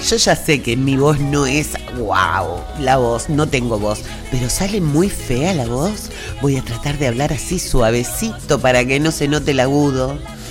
Yo ya sé que mi voz no es wow, la voz, no tengo voz, pero sale muy fea la voz. Voy a tratar de hablar así suavecito para que no se note el agudo.